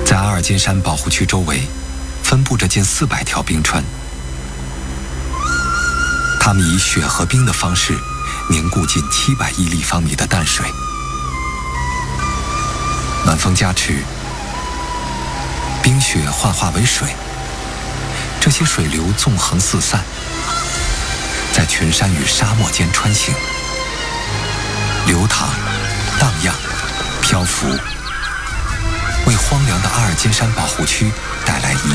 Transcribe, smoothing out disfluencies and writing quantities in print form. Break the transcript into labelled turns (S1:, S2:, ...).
S1: 在阿尔金山保护区周围，分布着近400条冰川，它们以雪和冰的方式凝固近700亿立方米的淡水。暖风加持，冰雪幻化为水，这些水流纵横四散，在群山与沙漠间穿行，流淌、荡漾、漂浮，为荒凉的阿尔金山保护区带来一